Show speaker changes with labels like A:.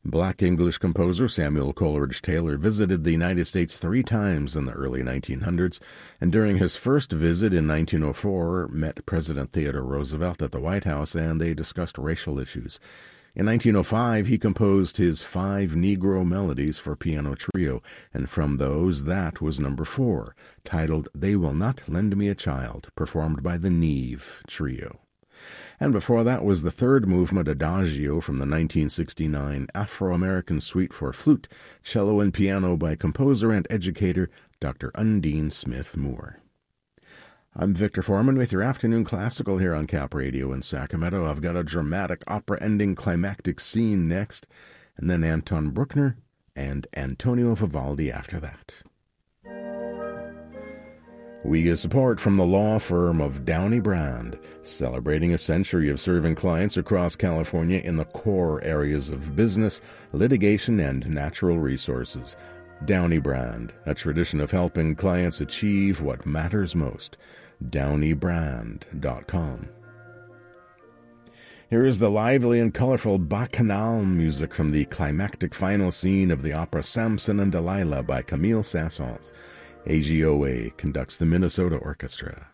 A: Black English composer Samuel Coleridge Taylor visited the United States 3 times in the early 1900s, and during his first visit in 1904 met President Theodore Roosevelt at the White House, and they discussed racial issues. In 1905, he composed his 5 Negro melodies for piano trio, and from those, that was number 4, titled They Will Not Lend Me a Child, performed by the Neve Trio. And before that was the 3rd movement Adagio from the 1969 Afro-American Suite for Flute, Cello, and Piano by composer and educator Dr. Undine Smith Moore. I'm Victor Foreman with your afternoon classical here on Cap Radio in Sacramento. I've got a dramatic opera-ending climactic scene next, and then Anton Bruckner and Antonio Vivaldi after that. We get support from the law firm of Downey Brand, celebrating a century of serving clients across California in the core areas of business, litigation, and natural resources. Downey Brand, a tradition of helping clients achieve what matters most. DowneyBrand.com. Here is the lively and colorful bacchanal music from the climactic final scene of the opera Samson and Delilah by Camille Saint-Saëns. AGOA conducts the Minnesota Orchestra.